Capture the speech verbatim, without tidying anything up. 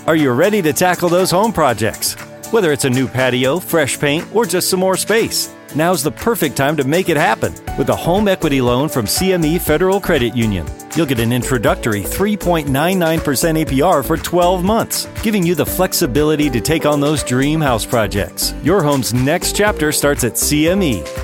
Are you ready to tackle those home projects? Whether it's a new patio, fresh paint, or just some more space, now's the perfect time to make it happen with a home equity loan from C M E Federal Credit Union. You'll get an introductory three point nine nine percent A P R for twelve months, giving you the flexibility to take on those dream house projects. Your home's next chapter starts at C M E.